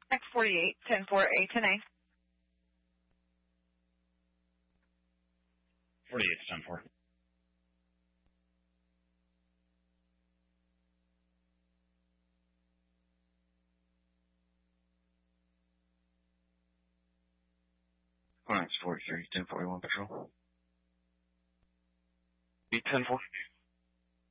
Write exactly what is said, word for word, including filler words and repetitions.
X forty-eight, ten four, A ten A. forty-eight to ten four. One X forty-three, ten forty-one patrol. B ten four.